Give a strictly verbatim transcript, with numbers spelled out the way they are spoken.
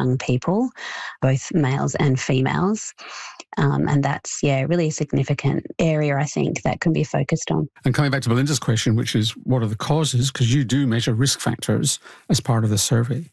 young people, both males and females. Um, and that's, yeah, really a significant area, I think, that can be focused on. And coming back to Belinda's question, which is what are the causes? Because you do measure risk factors as part of the survey.